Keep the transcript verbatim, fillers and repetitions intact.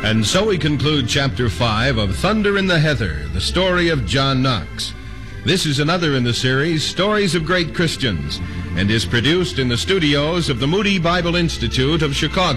And so we conclude Chapter five of Thunder in the Heather, the story of John Knox. This is another in the series, Stories of Great Christians, and is produced in the studios of the Moody Bible Institute of Chicago.